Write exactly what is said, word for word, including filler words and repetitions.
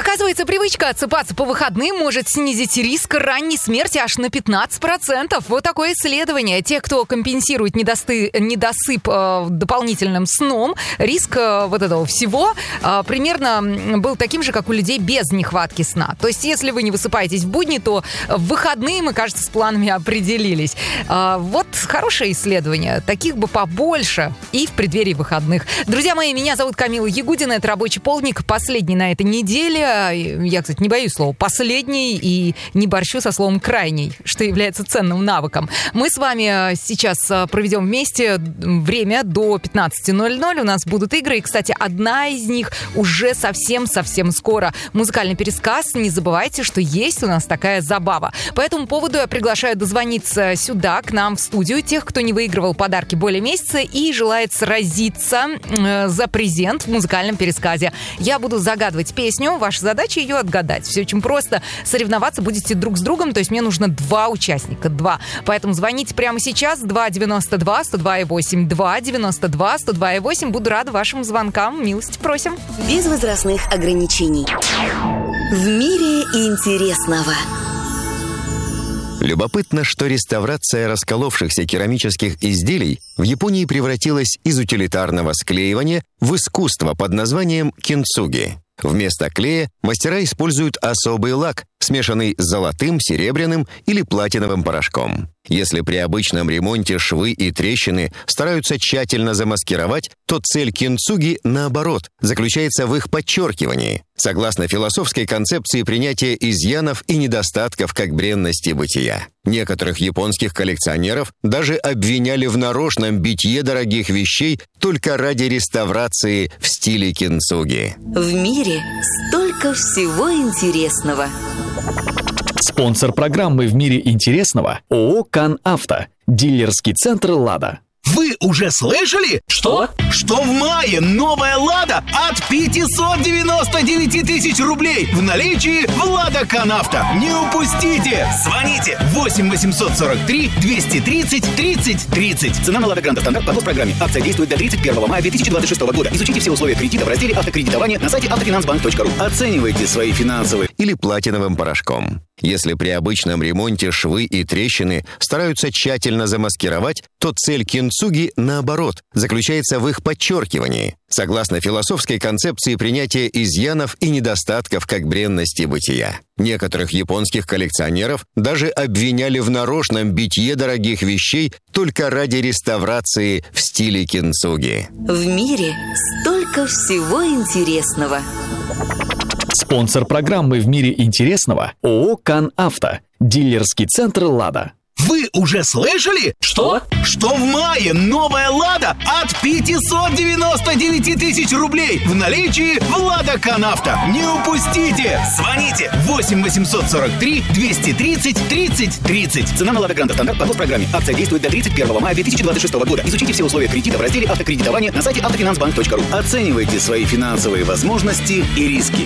Оказывается, привычка отсыпаться по выходным может снизить риск ранней смерти аж на пятнадцать процентов. Вот такое исследование. Те, кто компенсирует недосты... недосып э, дополнительным сном, риск э, вот этого всего э, примерно был таким же, как у людей без нехватки сна. То есть, если вы не высыпаетесь в будни, то в выходные мы, кажется, с планами определились. Э, вот хорошее исследование. Таких бы побольше и в преддверии выходных. Друзья мои, меня зовут Камила Ягудина. Это «Рабочий полдник», последний на этой неделе. Я, кстати, не боюсь слова «последний» и не борщу со словом «крайний», что является ценным навыком. Мы с вами сейчас проведем вместе время до пятнадцати ноль-ноль. У нас будут игры. И, кстати, одна из них уже совсем-совсем скоро. Музыкальный пересказ. Не забывайте, что есть у нас такая забава. По этому поводу я приглашаю дозвониться сюда, к нам в студию, тех, кто не выигрывал подарки более месяца и желает сразиться э, за презент в музыкальном пересказе. Я буду загадывать песню. Ваша задача ее отгадать. Все очень просто. Соревноваться будете друг с другом, то есть мне нужно два участника. Два. Поэтому звоните прямо сейчас. два девяносто два сто два и восемь. два девяносто два сто два и восемь. Буду рада вашим звонкам. Милости просим. Без возрастных ограничений. В мире интересного. Любопытно, что реставрация расколовшихся керамических изделий в Японии превратилась из утилитарного склеивания в искусство под названием кинцуги. Вместо клея мастера используют особый лак, смешанный с золотым, серебряным или платиновым порошком. Если при обычном ремонте швы и трещины стараются тщательно замаскировать, то цель кинцуги, наоборот, заключается в их подчеркивании, согласно философской концепции принятия изъянов и недостатков как бренности бытия. Некоторых японских коллекционеров даже обвиняли в нарочном битье дорогих вещей только ради реставрации в стиле кинцуги. В мире столько всего интересного. Спонсор программы «В мире интересного» ООО «Кан Авто». Дилерский центр «Лада». Вы уже слышали? Что? Что в мае новая «Лада» от пятьсот девяносто девять тысяч рублей в наличии в «Лада Канавто». Не упустите! Звоните восемь восемьсот сорок три двести тридцать тридцать тридцать. Цена на «Лада Гранта стандарт по госпрограмме. Акция действует до тридцать первого мая две тысячи двадцать шестого года. Изучите все условия кредита в разделе «Автокредитование» на сайте автофинансбанк точка ру. Оценивайте свои финансовые или платиновым порошком. Если при обычном ремонте швы и трещины стараются тщательно замаскировать, то цель кинцуги, наоборот, заключается в их подчеркивании, согласно философской концепции принятия изъянов и недостатков как бренности бытия. Некоторых японских коллекционеров даже обвиняли в нарочном битье дорогих вещей только ради реставрации в стиле кинцуги. В мире столько всего интересного. Спонсор программы «В мире интересного» ООО «Кан Авто». Дилерский центр «Лада». Вы уже слышали? Что? Что в мае новая «Лада» от пятьсот девяносто девять тысяч рублей в наличии в «Лада Канавто». Не упустите! Звоните восемь восемьсот сорок три двести тридцать тридцать тридцать. Цена на «Лада Гранта стандарт по госпрограмме. Акция действует до тридцать первого мая две тысячи двадцать шестого года. Изучите все условия кредита в разделе «Автокредитование» на сайте автофинансбанк точка ру. Оценивайте свои финансовые возможности и риски.